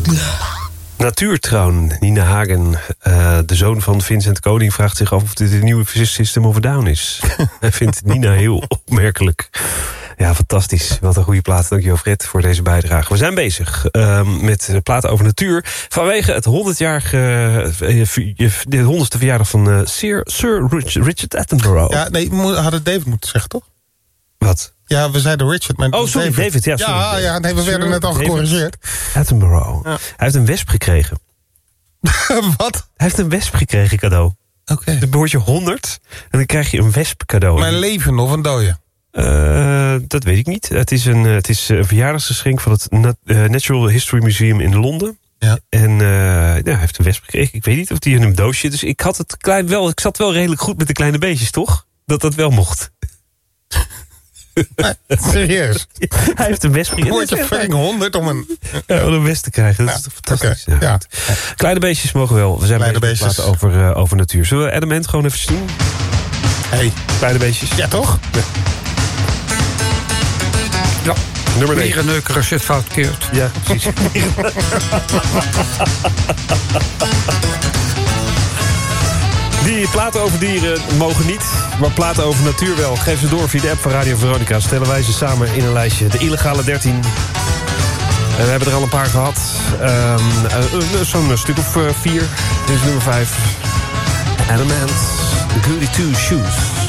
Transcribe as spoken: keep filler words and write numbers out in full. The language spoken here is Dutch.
Natuurtroon, Nina Hagen, uh, de zoon van Vincent Koning, vraagt zich af of dit een nieuwe System of a Down is. Hij vindt Nina heel opmerkelijk. Ja, fantastisch. Wat een goede plaat. Dankjewel Fred voor deze bijdrage. We zijn bezig uh, met platen over natuur. Vanwege het honderdjarige, uh, de honderdste verjaardag van uh, Sir, Sir Richard Attenborough. Ja, nee, hadden David moeten zeggen, toch? Wat? Ja, we zeiden Richard, maar oh, sorry, David. David ja, sorry, ja, ja, nee, we Sir werden net al David gecorrigeerd. Attenborough. Ja. Hij heeft een wesp gekregen. Wat? Hij heeft een wesp gekregen cadeau. Oké. Okay. Dan behoort je honderd en dan krijg je een wesp cadeau. Mijn leven of een dode? Uh, dat weet ik niet. Het is een, het is een verjaardagsgeschenk van het Nat- uh, Natural History Museum in Londen. Ja. En uh, ja, hij heeft een wesp gekregen. Ik weet niet of die in een doosje zit. Dus ik had het klein wel. Ik zat wel redelijk goed met de kleine beestjes, toch? Dat dat wel mocht. Nee, serieus? Hij heeft een wesp gekregen. Word je fucking honderd om een... Ja, om een wesp te krijgen. Dat ja, is toch fantastisch. Okay. Ja, ja. Kleine beestjes mogen wel. We zijn kleine beestjes over, uh, over natuur. Zullen we Element gewoon even zien? Hey. Kleine beestjes. Ja, toch? Ja. Ja. Nummer negen. Mierenneuker als je het fout keert. Ja, precies. Die platen over dieren mogen niet, maar platen over natuur wel. Geef ze door via de app van Radio Veronica. Stellen wij ze samen in een lijstje. De illegale dertien. En we hebben er al een paar gehad. Um, uh, Zo'n stuk of uh, vier. Dit is nummer vijf. Element. The Goody Two Shoes.